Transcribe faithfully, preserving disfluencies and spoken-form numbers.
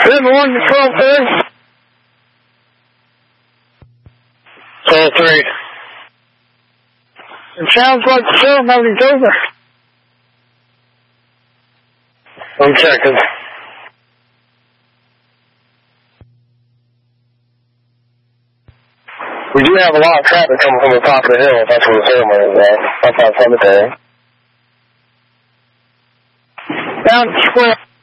seven one to twelve three. twelve three. It sounds like the ceremony's over. I'm checking. We do have a lot of traffic coming from the top of the hill. That's where the ceremony is at. That's not cemetery. Down at the square.